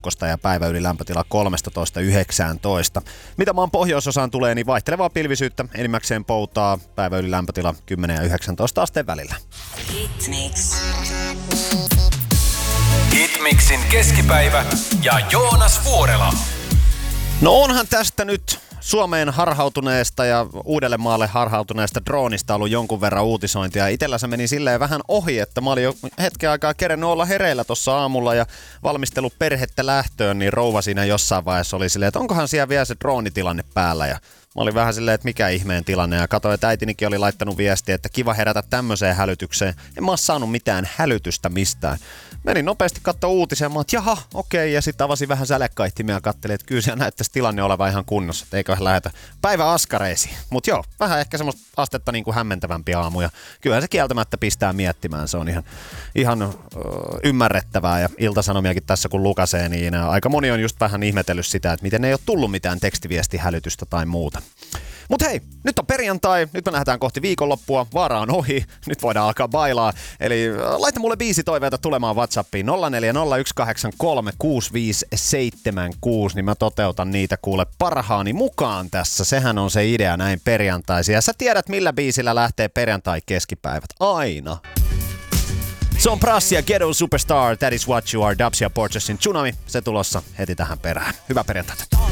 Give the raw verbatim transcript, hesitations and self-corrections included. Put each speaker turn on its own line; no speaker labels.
ja päivä yli lämpötila kolmetoista yhdeksäntoista. Mitä maan pohjoisosaan tulee, niin vaihtelevaa pilvisyyttä, enimmäkseen poutaa, päivä yli lämpötila kymmenen ja yhdeksäntoista asteen välillä.
Hitmix. Hitmixin keskipäivä ja Joonas Vuorela.
No onhan tästä nyt Suomeen harhautuneesta ja Uudellemaalle harhautuneesta droonista ollut jonkun verran uutisointia. Itellä se meni silleen vähän ohi, että mä olin jo hetken aikaa kerennyt olla hereillä tuossa aamulla ja valmistellut perhettä lähtöön, niin rouva siinä jossain vaiheessa oli silleen, että onkohan siellä vielä se droonitilanne päällä. Ja mä olin vähän silleen, että mikä ihmeen tilanne, ja katsoin, että äitinikin oli laittanut viestiä, että kiva herätä tämmöiseen hälytykseen. En mä oo saanut mitään hälytystä mistään. Menin nopeasti katsoa uutisia, mä oon, että jaha, okei, ja sitten avasin vähän sälekkaihtimia ja katselin, että kyllä siellä näyttäisi tilanne olevan ihan kunnossa, että eiköhän lähetä päivä askareisiin. Mut joo, vähän ehkä semmoista astetta niin kuin hämmentävämpi aamu, ja kyllähän se kieltämättä pistää miettimään, se on ihan, ihan uh, ymmärrettävää, ja Ilta-Sanomiakin tässä kun lukasee, niin aika moni on just vähän ihmetellyt sitä, että miten ei ole tullut mitään tekstiviestihälytystä tai muuta. Mut hei, nyt on perjantai, nyt me lähdetään kohti viikonloppua, vaara on ohi, nyt voidaan alkaa bailaa. Eli laita mulle biisi toiveita tulemaan WhatsAppiin nolla neljä nolla yksi kahdeksan kolme kuusi viisi seitsemän kuusi, niin mä toteutan niitä kuule parhaani mukaan tässä. Sehän on se idea näin perjantaisin. Ja sä tiedät millä biisillä lähtee perjantai-keskipäivät, aina. Se on Prassi ja Ghetto Superstar, That is what you are, Dubs ja Porchesin Tsunami, se tulossa heti tähän perään. Hyvää perjantaita.